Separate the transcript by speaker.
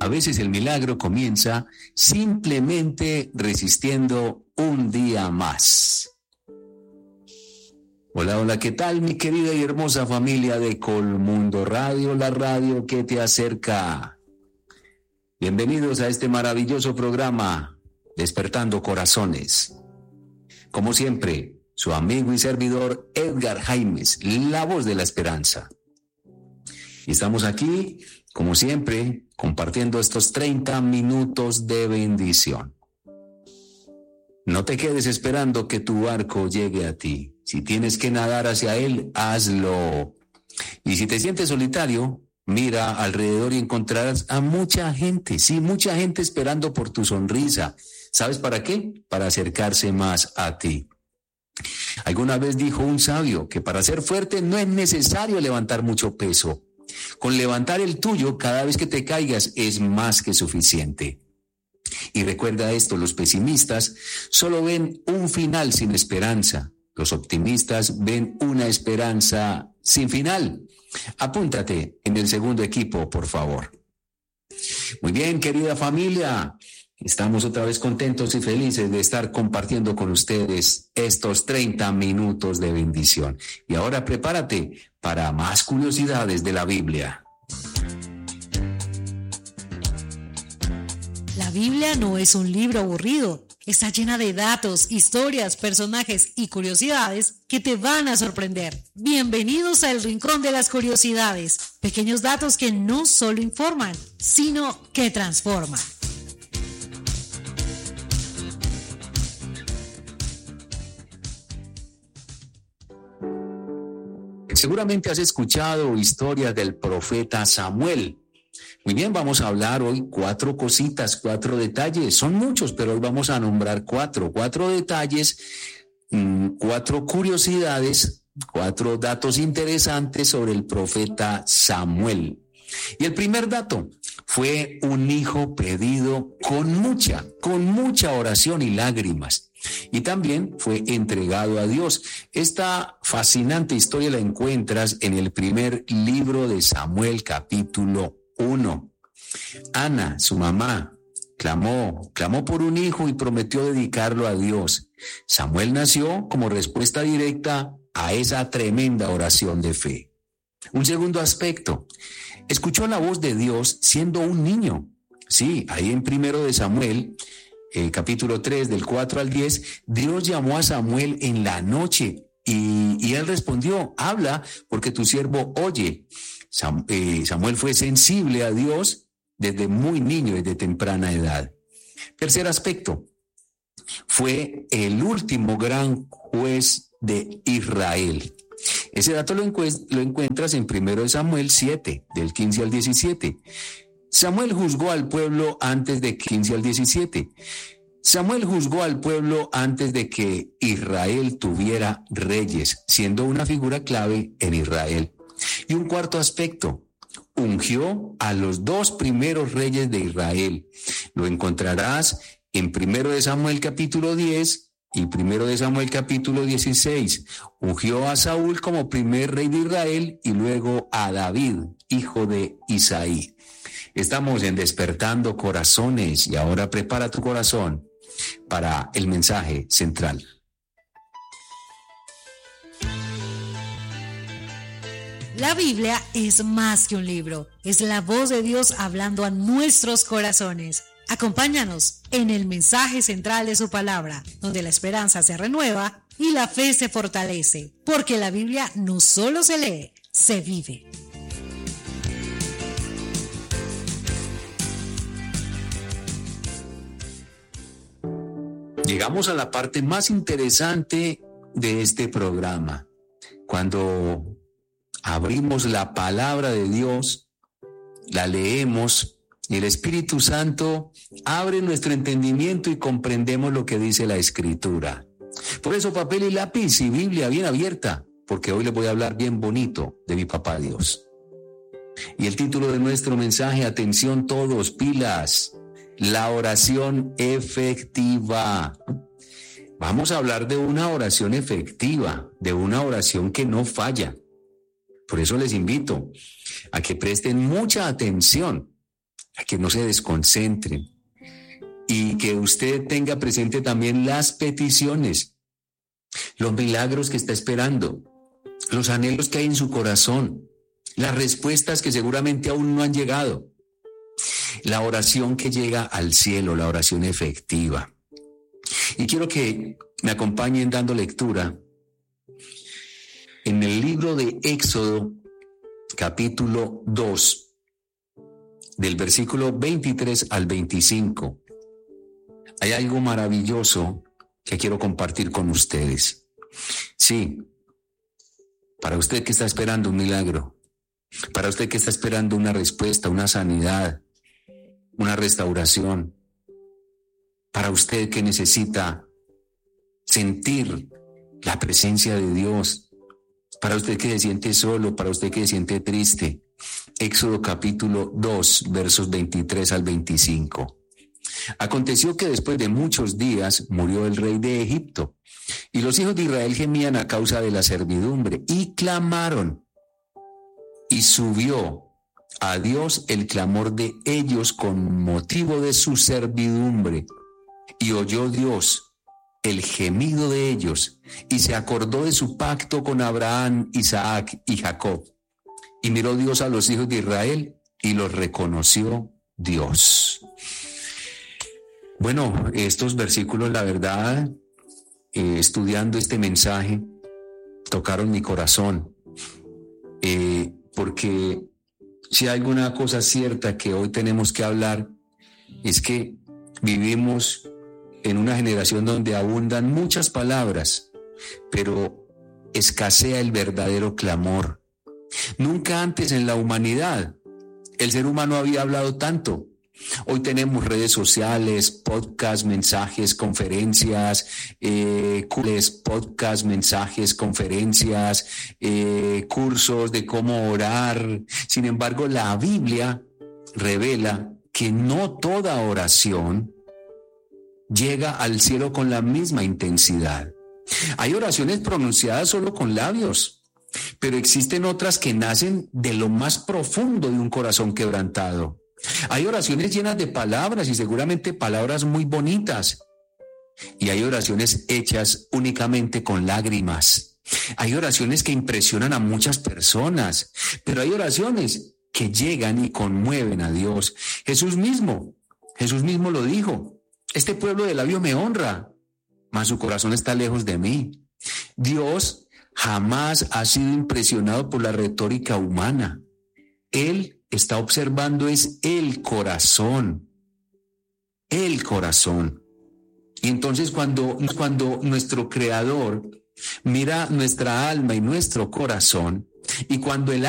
Speaker 1: A veces el milagro comienza simplemente resistiendo un día más. Hola, hola, ¿qué tal mi querida y hermosa familia de Colmundo Radio, la radio que te acerca? Bienvenidos a este maravilloso programa, Despertando Corazones. Como siempre, su amigo y servidor Edgar Jaimes, la voz de la esperanza. Y estamos aquí, como siempre, compartiendo estos 30 minutos de bendición. No te quedes esperando que tu barco llegue a ti. Si tienes que nadar hacia él, hazlo. Y si te sientes solitario, mira alrededor y encontrarás a mucha gente, sí, mucha gente esperando por tu sonrisa. ¿Sabes para qué? Para acercarse más a ti. Alguna vez dijo un sabio que para ser fuerte no es necesario levantar mucho peso. Con levantar el tuyo cada vez que te caigas es más que suficiente. Y recuerda esto, los pesimistas solo ven un final sin esperanza. Los optimistas ven una esperanza sin final. Apúntate en el segundo equipo, por favor. Muy bien, querida familia. Estamos otra vez contentos y felices de estar compartiendo con ustedes estos 30 minutos de bendición. Y ahora prepárate para más curiosidades de la Biblia.
Speaker 2: La Biblia no es un libro aburrido. Está llena de datos, historias, personajes y curiosidades que te van a sorprender. Bienvenidos al Rincón de las Curiosidades. Pequeños datos que no solo informan, sino que transforman.
Speaker 1: Seguramente has escuchado historias del profeta Samuel. Muy bien, vamos a hablar hoy 4 cositas, 4 detalles. Son muchos, pero hoy vamos a nombrar 4 detalles, 4 curiosidades, 4 datos interesantes sobre el profeta Samuel. Y el primer dato fue un hijo pedido con mucha oración y lágrimas. Y también fue entregado a Dios. Esta fascinante historia la encuentras en el primer libro de Samuel, capítulo 1. Ana, su mamá, clamó por un hijo y prometió dedicarlo a Dios. Samuel nació como respuesta directa a esa tremenda oración de fe. Un segundo aspecto, escuchó la voz de Dios siendo un niño. Sí, ahí en primero de Samuel, capítulo 3, del 4 al 10, Dios llamó a Samuel en la noche y él respondió, habla porque tu siervo oye. Samuel fue sensible a Dios desde muy niño, desde temprana edad. Tercer aspecto, fue el último gran juez de Israel. Ese dato lo encuentras en 1 Samuel 7, del 15 al 17. Samuel juzgó al pueblo antes de 15 al 17. Samuel juzgó al pueblo antes de que Israel tuviera reyes, siendo una figura clave en Israel. Y un cuarto aspecto, ungió a los 2 primeros reyes de Israel. Lo encontrarás en 1 Samuel capítulo 10 y 1 Samuel capítulo 16. Ungió a Saúl como primer rey de Israel y luego a David, hijo de Isaí. Estamos en Despertando Corazones y ahora prepara tu corazón para el mensaje central.
Speaker 2: La Biblia es más que un libro, es la voz de Dios hablando a nuestros corazones. Acompáñanos en el mensaje central de su palabra, donde la esperanza se renueva y la fe se fortalece, porque la Biblia no solo se lee, se vive.
Speaker 1: Llegamos a la parte más interesante de este programa, cuando abrimos la palabra de Dios, la leemos y el Espíritu Santo abre nuestro entendimiento y comprendemos lo que dice la Escritura. Por eso papel y lápiz y Biblia bien abierta, porque hoy les voy a hablar bien bonito de mi papá Dios. Y el título de nuestro mensaje, atención todos, pilas, la oración efectiva. Vamos a hablar de una oración efectiva, de una oración que no falla. Por eso les invito a que presten mucha atención a que no se desconcentren y que usted tenga presente también las peticiones, los milagros que está esperando, los anhelos que hay en su corazón, las respuestas que seguramente aún no han llegado, la oración que llega al cielo, la oración efectiva. Y quiero que me acompañen dando lectura en el libro de Éxodo, capítulo 2, del versículo 23 al 25. Hay algo maravilloso que quiero compartir con ustedes. Sí, para usted que está esperando un milagro, para usted que está esperando una respuesta, una sanidad, una restauración, para usted que necesita sentir la presencia de Dios, para usted que se siente solo, para usted que se siente triste. Éxodo capítulo 2, versos 23 al 25. Aconteció que después de muchos días murió el rey de Egipto, y los hijos de Israel gemían a causa de la servidumbre, y clamaron, y subió a Dios el clamor de ellos con motivo de su servidumbre, y oyó Dios el gemido de ellos, y se acordó de su pacto con Abraham, Isaac y Jacob. Y miró Dios a los hijos de Israel, y los reconoció Dios. Bueno, estos versículos, la verdad, estudiando este mensaje, tocaron mi corazón, porque si hay alguna cosa cierta que hoy tenemos que hablar, es que vivimos en una generación donde abundan muchas palabras, pero escasea el verdadero clamor. Nunca antes en la humanidad el ser humano había hablado tanto. Hoy tenemos redes sociales, podcasts, mensajes, conferencias, cursos de cómo orar. Sin embargo, la Biblia revela que no toda oración llega al cielo con la misma intensidad. Hay oraciones pronunciadas solo con labios, pero existen otras que nacen de lo más profundo de un corazón quebrantado. Hay oraciones llenas de palabras y seguramente palabras muy bonitas. Y hay oraciones hechas únicamente con lágrimas. Hay oraciones que impresionan a muchas personas, pero hay oraciones que llegan y conmueven a Dios. Jesús mismo lo dijo. Este pueblo de labios me honra, mas su corazón está lejos de mí. Dios jamás ha sido impresionado por la retórica humana. Él está observando es el corazón. El corazón. Y entonces cuando nuestro Creador mira nuestra alma y nuestro corazón, y cuando el